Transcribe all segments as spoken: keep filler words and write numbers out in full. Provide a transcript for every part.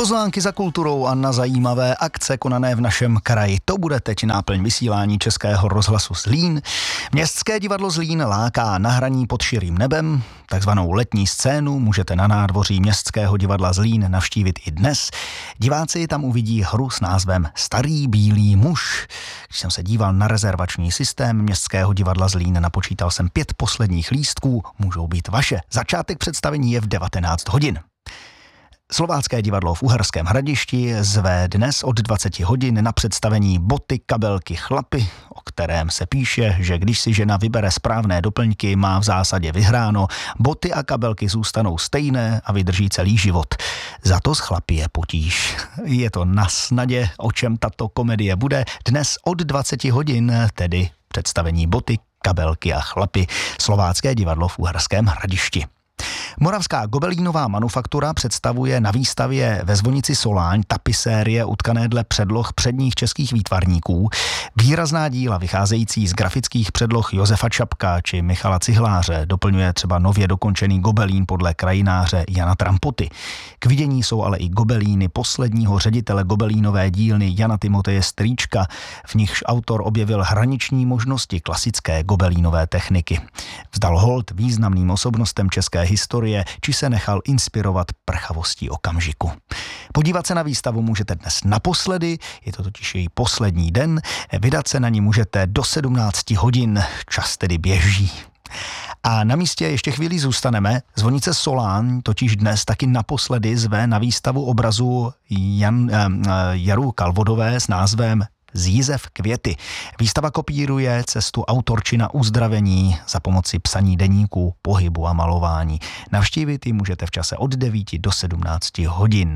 Pozvánky za kulturou a na zajímavé akce konané v našem kraji. To bude teď náplň vysílání Českého rozhlasu Zlín. Městské divadlo Zlín láká na hraní pod širým nebem. Takzvanou letní scénu můžete na nádvoří Městského divadla Zlín navštívit i dnes. Diváci tam uvidí hru s názvem Starý bílý muž. Když jsem se díval na rezervační systém Městského divadla Zlín, napočítal jsem pět posledních lístků, můžou být vaše. Začátek představení je v devatenáct hodin. Slovácké divadlo v Uherském Hradišti zve dnes od dvacet hodin na představení Boty, kabelky, chlapy, o kterém se píše, že když si žena vybere správné doplňky, má v zásadě vyhráno. Boty a kabelky zůstanou stejné a vydrží celý život. Za to s chlapy je potíž. Je to na snadě, o čem tato komedie bude. Dnes od dvacet hodin, tedy představení Boty, kabelky a chlapy, Slovácké divadlo v Uherském Hradišti. Moravská gobelínová manufaktura představuje na výstavě ve zvonici Soláň tapisérie utkané dle předloh předních českých výtvarníků. Výrazná díla vycházející z grafických předloh Josefa Čapka či Michala Cihláře doplňuje třeba nově dokončený gobelín podle krajináře Jana Trampoty. K vidění jsou ale i gobelíny posledního ředitele gobelínové dílny Jana Timoteje Strýčka, v nichž autor objevil hraniční možnosti klasické gobelínové techniky. Vzdal hold významným osobnostem české historie, či se nechal inspirovat prchavostí okamžiku. Podívat se na výstavu můžete dnes naposledy, je to totiž její poslední den, vydat se na ní můžete do sedmnáct hodin, čas tedy běží. A na místě ještě chvíli zůstaneme. Zvonice Soláň totiž dnes taky naposledy zve na výstavu obrazu Jan, eh, Jaru Kalvodové s názvem Zjízev květy. Výstava kopíruje cestu autorky na uzdravení za pomoci psaní deníků, pohybu a malování. Navštívit ji můžete v čase od devíti do sedmnácti hodin.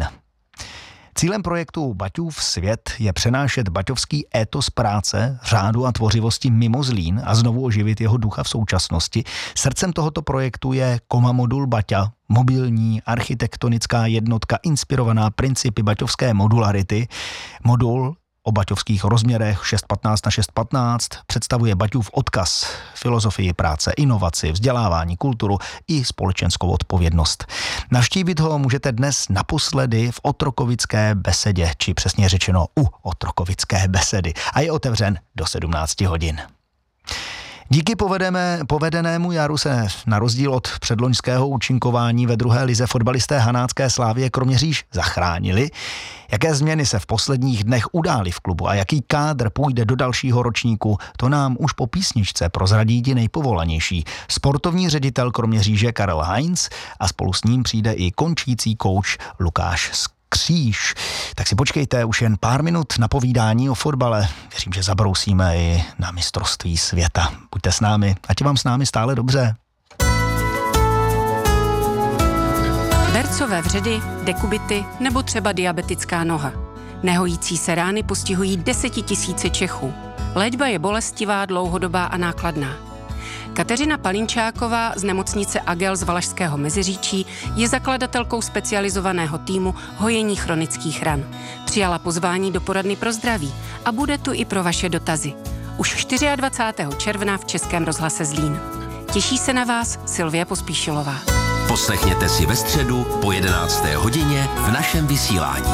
Cílem projektu Baťův svět je přenášet baťovský étos práce, řádu a tvořivosti mimo Zlín a znovu oživit jeho ducha v současnosti. Srdcem tohoto projektu je Komamodul Baťa, mobilní architektonická jednotka inspirovaná principy baťovské modularity. Modul o baťovských rozměrech šest patnáct na šest patnáct představuje Baťův odkaz, filozofii práce, inovaci, vzdělávání, kulturu i společenskou odpovědnost. Navštívit ho můžete dnes naposledy v Otrokovické besedě, či přesně řečeno u Otrokovické besedy, a je otevřen do sedmnácti hodin. Díky povedeme, povedenému jaru se na rozdíl od předloňského účinkování ve druhé lize fotbalisté hanácké Slávie Kroměříž zachránili. Jaké změny se v posledních dnech udály v klubu a jaký kádr půjde do dalšího ročníku, to nám už po písničce prozradí ti nejpovolanější. Sportovní ředitel Kroměříže Karel Heinz a spolu s ním přijde i končící kouč Lukáš Kříž. Tak si počkejte už jen pár minut na povídání o fotbale. Věřím, že zabrousíme i na mistrovství světa. Buďte s námi, ať vám s námi stále dobře. Bercové vředy, dekubity nebo třeba diabetická noha. Nehojící se rány postihují desetitisíce Čechů. Léčba je bolestivá, dlouhodobá a nákladná. Kateřina Palinčáková z nemocnice Agel z Valašského Meziříčí je zakladatelkou specializovaného týmu hojení chronických ran. Přijala pozvání do poradny pro zdraví a bude tu i pro vaše dotazy. Už dvacátého čtvrtého června v Českém rozhlase Zlín. Těší se na vás Sylvie Pospíšilová. Poslechněte si ve středu po jedenácté hodině v našem vysílání.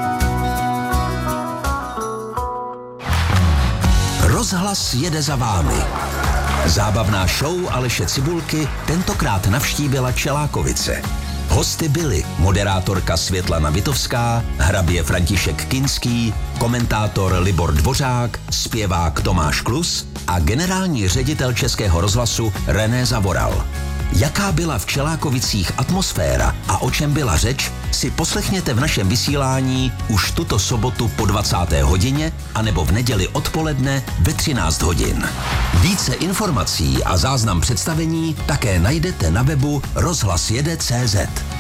Rozhlas jede za vámi. Zábavná show Aleše Cibulky tentokrát navštívila Čelákovice. Hosty byli moderátorka Světlana Vitovská, hrabě František Kinský, komentátor Libor Dvořák, zpěvák Tomáš Klus a generální ředitel Českého rozhlasu René Zavoral. Jaká byla v Čelákovicích atmosféra a o čem byla řeč, si poslechněte v našem vysílání už tuto sobotu po dvacáté hodině anebo v neděli odpoledne ve třináct hodin. Více informací a záznam představení také najdete na webu rozhlas jede tečka cé zet.